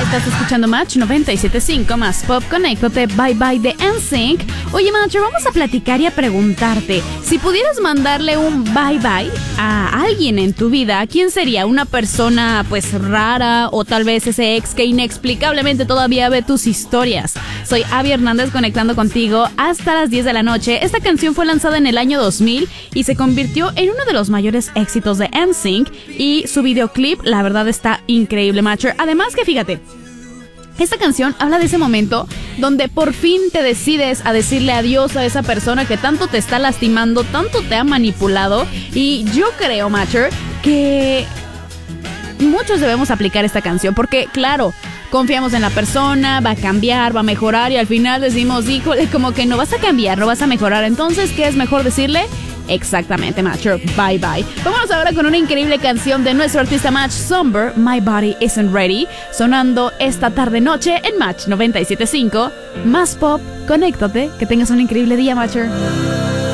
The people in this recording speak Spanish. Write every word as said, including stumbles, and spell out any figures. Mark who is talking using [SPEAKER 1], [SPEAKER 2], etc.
[SPEAKER 1] Estás escuchando Match noventa y siete punto cinco más Pop. Conéctate, Bye Bye de N Sync. Oye, Matcher, vamos a platicar y a preguntarte, si pudieras mandarle un bye bye a alguien en tu vida, ¿quién sería? ¿Una persona pues rara o tal vez ese ex que inexplicablemente todavía ve tus historias? Soy Abby Hernández conectando contigo hasta las diez de la noche. Esta canción fue lanzada en el año dos mil y se convirtió en uno de los mayores éxitos de N Sync, y su videoclip la verdad está increíble, Matcher. Además que fíjate, esta canción habla de ese momento donde por fin te decides a decirle adiós a esa persona que tanto te está lastimando, tanto te ha manipulado. Y yo creo, Matcher, que muchos debemos aplicar esta canción porque, claro, confiamos en la persona, va a cambiar, va a mejorar, y al final decimos, híjole, como que no vas a cambiar, no vas a mejorar. Entonces, ¿qué es mejor decirle? Exactamente, Matcher, bye bye. Vámonos ahora con una increíble canción de nuestro artista Match, Somber, My Body Isn't Ready, sonando esta tarde noche en Match noventa y siete punto cinco, más Pop. Conéctate, que tengas un increíble día, Matcher.